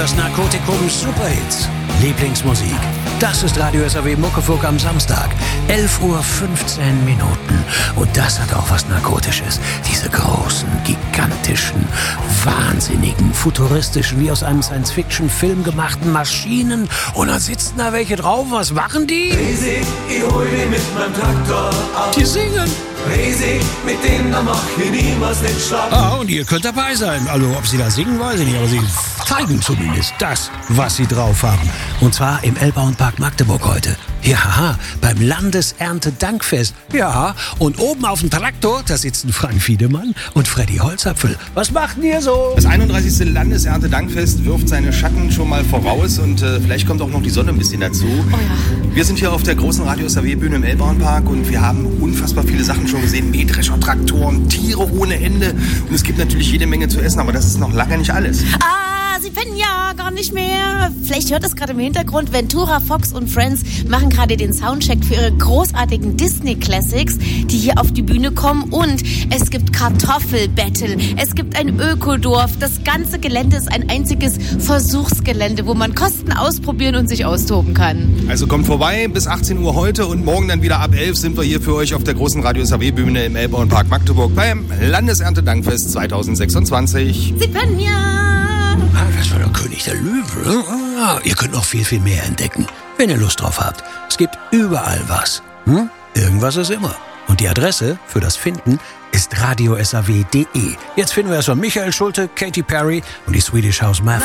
das Narkotikum Superhits. Lieblingsmusik. Das ist Radio SAW Muckefuck am Samstag. 11:15 Uhr. Und das hat auch was Narkotisches. Diese großen, gigantischen, wahnsinnigen, futuristischen, wie aus einem Science-Fiction-Film gemachten Maschinen. Und dann sitzen da welche drauf. Was machen die? Riesig, ich hol die mit meinem Traktor auf. Die singen. Riesig, mit denen da mach ich niemals nicht schlapp. Ah, und ihr könnt dabei sein. Also, ob sie da singen, weiß ich nicht. Aber sie zeigen zumindest das, was sie drauf haben. Und zwar im Elbauenpark Magdeburg heute. Ja, beim Landeserntedankfest. Ja, und oben auf dem Traktor, da sitzen Frank Fiedemann und Freddy Holzapfel. Was macht ihr so? Das 31. Landeserntedankfest wirft seine Schatten schon mal voraus und vielleicht kommt auch noch die Sonne ein bisschen dazu. Oh ja. Wir sind hier auf der großen Radio SAW-Bühne im Elbauenpark und wir haben unfassbar viele Sachen schon gesehen. Mähdrescher, Traktoren, Tiere ohne Ende. Und es gibt natürlich jede Menge zu essen, aber das ist noch lange nicht alles. Sie pennen ja gar nicht mehr. Vielleicht hört es gerade im Hintergrund. Ventura, Fox und Friends machen gerade den Soundcheck für ihre großartigen Disney-Classics, die hier auf die Bühne kommen. Und es gibt Kartoffelbattle. Es gibt ein Ökodorf. Das ganze Gelände ist ein einziges Versuchsgelände, wo man Kosten ausprobieren und sich austoben kann. Also kommt vorbei bis 18 Uhr heute und morgen dann wieder ab 11 sind wir hier für euch auf der großen Radio SAW-Bühne im Elbauenpark Magdeburg beim Landeserntedankfest 2026. Sie pennen ja. Ah, das war der König der Löwen. Ah, ihr könnt noch viel, viel mehr entdecken, wenn ihr Lust drauf habt. Es gibt überall was. Irgendwas ist immer. Und die Adresse für das Finden ist radiosaw.de. Jetzt finden wir erstmal Michael Schulte, Katy Perry und die Swedish House Mafia.